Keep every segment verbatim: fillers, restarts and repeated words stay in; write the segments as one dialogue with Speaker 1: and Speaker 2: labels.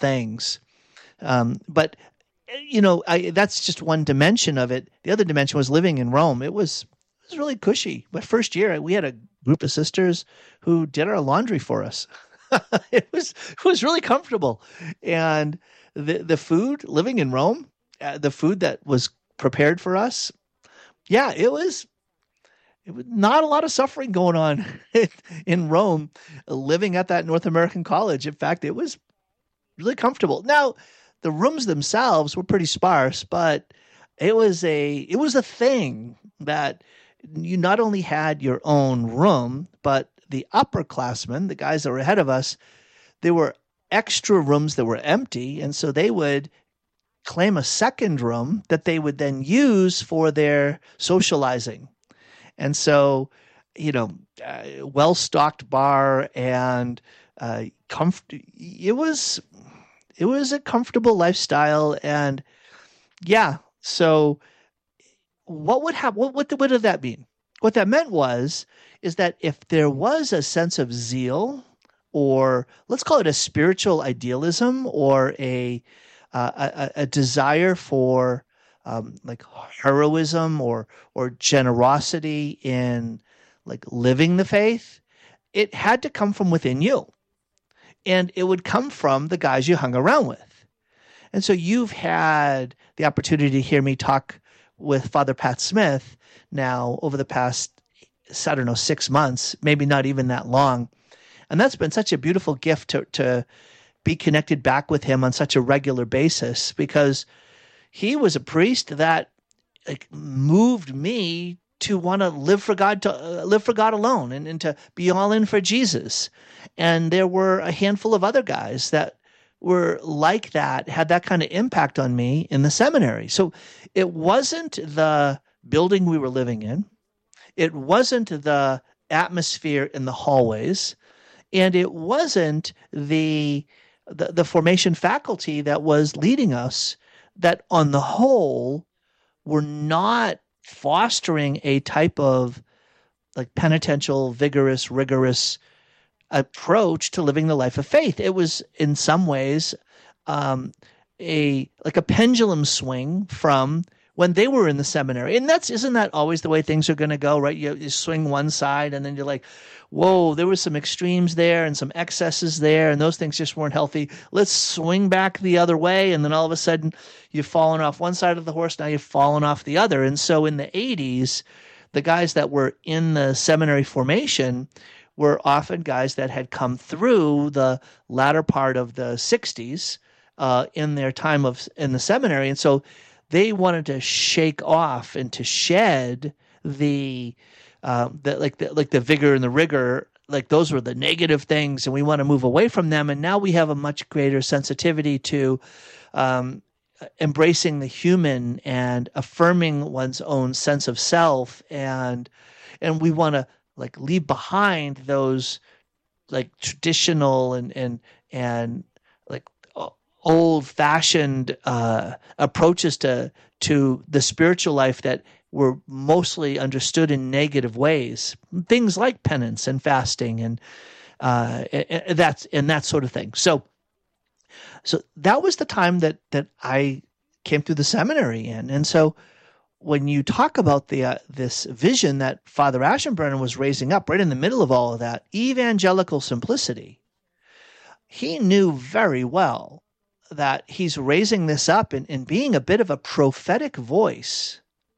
Speaker 1: things. Um, but you know, I, that's just one dimension of it. The other dimension was living in Rome. It was it was really cushy. My first year, we had a group of sisters who did our laundry for us. it was it was really comfortable, and the the food living in Rome, uh, the food that was prepared for us, yeah, it was it was not a lot of suffering going on in Rome, living at that North American college. In fact, it was really comfortable. Now, the rooms themselves were pretty sparse, but it was a it was a thing that you not only had your own room, but the upperclassmen, the guys that were ahead of us, there were extra rooms that were empty, and so they would claim a second room that they would then use for their socializing. And so, you know, uh, well-stocked bar and uh, comfort. It was it was a comfortable lifestyle, and yeah. So, what would happen? What what what did that mean? What that meant was is that if there was a sense of zeal, or let's call it a spiritual idealism, or a uh, a, a desire for um, like heroism or or generosity in like living the faith, it had to come from within you, and it would come from the guys you hung around with. And so you've had the opportunity to hear me talk with Father Pat Smith now over the past, I don't know, six months, maybe not even that long. And that's been such a beautiful gift to, to be connected back with him on such a regular basis, because he was a priest that like, moved me to want to live for God, to uh, live for God alone, and, and to be all in for Jesus. And there were a handful of other guys that were like that, had that kind of impact on me in the seminary. So it wasn't the building we were living in. It wasn't the atmosphere in the hallways. And it wasn't the, the, the formation faculty that was leading us that on the whole were not fostering a type of like penitential, vigorous, rigorous approach to living the life of faith. It was in some ways um, a like a pendulum swing from when they were in the seminary. And that's isn't that always the way things are going to go, right? You, you swing one side and then you're like, whoa, there was some extremes there and some excesses there, and those things just weren't healthy. Let's swing back the other way. And then all of a sudden you've fallen off one side of the horse, now you've fallen off the other. And so in the eighties, the guys that were in the seminary formation were often guys that had come through the latter part of the sixties uh, in their time of in the seminary. And so they wanted to shake off and to shed the, uh, the like the like the vigor and the rigor, like those were the negative things, and we want to move away from them. And now we have a much greater sensitivity to um, embracing the human and affirming one's own sense of self, and and we want to like leave behind those like traditional and and and like old fashioned uh, approaches to to the spiritual life that were mostly understood in negative ways. Things like penance and fasting and uh, and that's and that sort of thing. So so that was the time that that I came through the seminary in, and so. When you talk about the uh, this vision that Father Aschenbrenner was raising up right in the middle of all of that, evangelical simplicity, he knew very well that he's raising this up and, and being a bit of a prophetic voice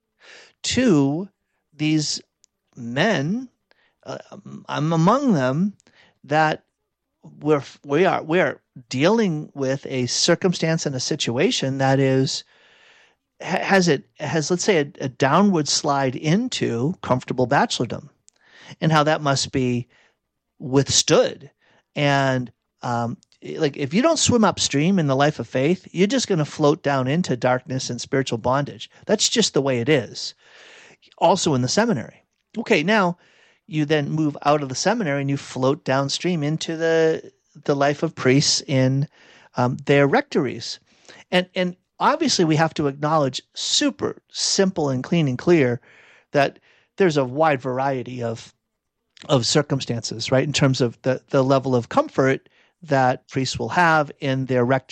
Speaker 1: to these men, uh, I'm among them, that we're, we are we are dealing with a circumstance and a situation that is has it has let's say a, a downward slide into comfortable bachelordom, and how that must be withstood. And um, like if you don't swim upstream in the life of faith, you're just going to float down into darkness and spiritual bondage. That's just the way it is. Also in the seminary. Okay, now you then move out of the seminary and you float downstream into the the life of priests in um, their rectories, and and. Obviously, we have to acknowledge super simple and clean and clear that there's a wide variety of of circumstances, right, in terms of the, the level of comfort that priests will have in their rectory